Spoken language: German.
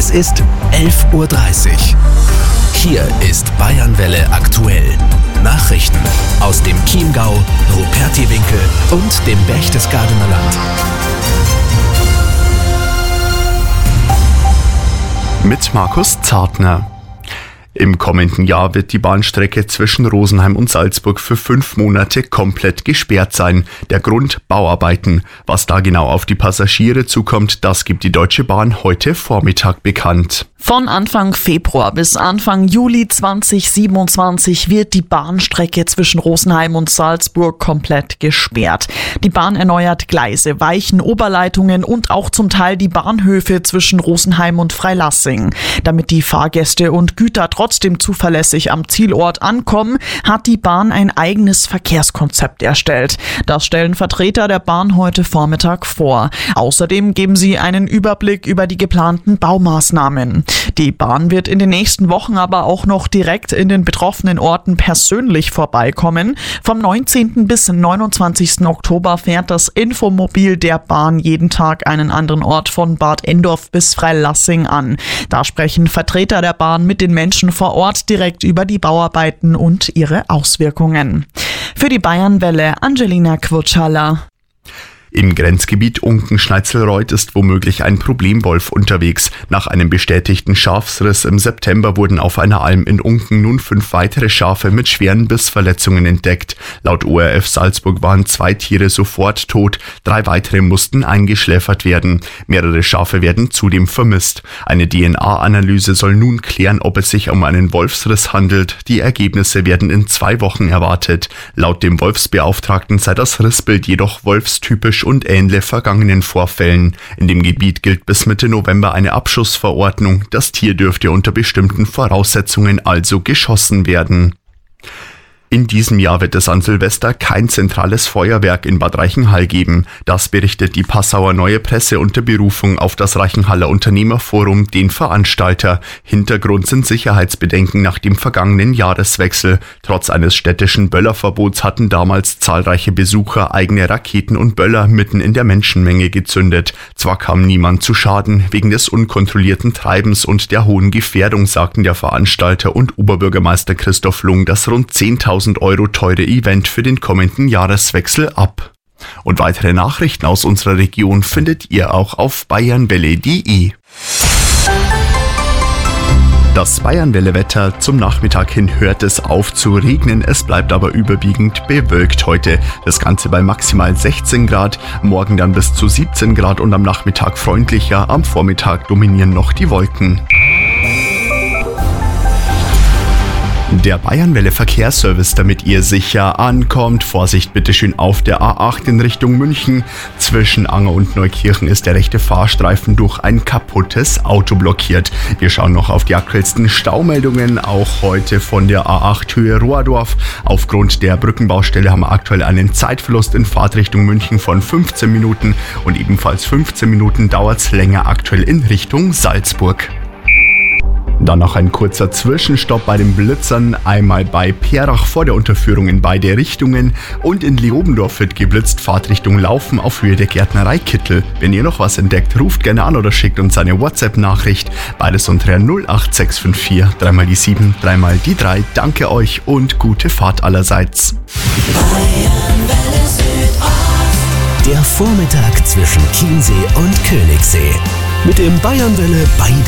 Es ist 11:30 Uhr. Hier ist Bayernwelle aktuell. Nachrichten aus dem Chiemgau, Rupertiwinkel und dem Berchtesgadener Land. Mit Markus Zartner. Im kommenden Jahr wird die Bahnstrecke zwischen Rosenheim und Salzburg für 5 Monate komplett gesperrt sein. Der Grund: Bauarbeiten. Was da genau auf die Passagiere zukommt, das gibt die Deutsche Bahn heute Vormittag bekannt. Von Anfang Februar bis Anfang Juli 2027 wird die Bahnstrecke zwischen Rosenheim und Salzburg komplett gesperrt. Die Bahn erneuert Gleise, Weichen, Oberleitungen und auch zum Teil die Bahnhöfe zwischen Rosenheim und Freilassing. Damit die Fahrgäste und Güter trotzdem zuverlässig am Zielort ankommen, hat die Bahn ein eigenes Verkehrskonzept erstellt. Das stellen Vertreter der Bahn heute Vormittag vor. Außerdem geben sie einen Überblick über die geplanten Baumaßnahmen. Die Bahn wird in den nächsten Wochen aber auch noch direkt in den betroffenen Orten persönlich vorbeikommen. Vom 19. bis 29. Oktober fährt das Infomobil der Bahn jeden Tag einen anderen Ort von Bad Endorf bis Freilassing an. Da sprechen Vertreter der Bahn mit den Menschen vor Ort direkt über die Bauarbeiten und ihre Auswirkungen. Für die Bayernwelle Angelina Quutschala. Im Grenzgebiet Unken-Schneizelreuth ist womöglich ein Problemwolf unterwegs. Nach einem bestätigten Schafsriss im September wurden auf einer Alm in Unken nun 5 weitere Schafe mit schweren Bissverletzungen entdeckt. Laut ORF Salzburg waren 2 Tiere sofort tot, 3 weitere mussten eingeschläfert werden. Mehrere Schafe werden zudem vermisst. Eine DNA-Analyse soll nun klären, ob es sich um einen Wolfsriss handelt. Die Ergebnisse werden in 2 Wochen erwartet. Laut dem Wolfsbeauftragten sei das Rissbild jedoch wolfstypisch und ähnle vergangenen Vorfällen. In dem Gebiet gilt bis Mitte November eine Abschussverordnung. Das Tier dürfte unter bestimmten Voraussetzungen also geschossen werden. In diesem Jahr wird es an Silvester kein zentrales Feuerwerk in Bad Reichenhall geben. Das berichtet die Passauer Neue Presse unter Berufung auf das Reichenhaller Unternehmerforum, den Veranstalter. Hintergrund sind Sicherheitsbedenken nach dem vergangenen Jahreswechsel. Trotz eines städtischen Böllerverbots hatten damals zahlreiche Besucher eigene Raketen und Böller mitten in der Menschenmenge gezündet. Zwar kam niemand zu Schaden, wegen des unkontrollierten Treibens und der hohen Gefährdung sagten der Veranstalter und Oberbürgermeister Christoph Lung das rund 10.000 € teure Event für den kommenden Jahreswechsel ab. Und weitere Nachrichten aus unserer Region findet ihr auch auf bayernwelle.de. Das Bayernwelle-Wetter: zum Nachmittag hin hört es auf zu regnen, es bleibt aber überwiegend bewölkt heute. Das Ganze bei maximal 16 Grad, morgen dann bis zu 17 Grad und am Nachmittag freundlicher, am Vormittag dominieren noch die Wolken. Der Bayernwelle Verkehrsservice, damit ihr sicher ankommt. Vorsicht bitteschön auf der A8 in Richtung München. Zwischen Anger und Neukirchen ist der rechte Fahrstreifen durch ein kaputtes Auto blockiert. Wir schauen noch auf die aktuellsten Staumeldungen, auch heute von der A8 Höhe Rohrdorf. Aufgrund der Brückenbaustelle haben wir aktuell einen Zeitverlust in Fahrtrichtung München von 15 Minuten und ebenfalls 15 Minuten dauert es länger aktuell in Richtung Salzburg. Dann noch ein kurzer Zwischenstopp bei den Blitzern, einmal bei Perach vor der Unterführung in beide Richtungen und in Leobendorf wird geblitzt, Fahrtrichtung Laufen auf Höhe der Gärtnerei Kittel. Wenn ihr noch was entdeckt, ruft gerne an oder schickt uns eine WhatsApp-Nachricht. Beides unter 08654 3 die 7, 3 die 3. Danke euch und gute Fahrt allerseits. Der Vormittag zwischen Chiemsee und Königssee. Mit dem Bayernwelle Beide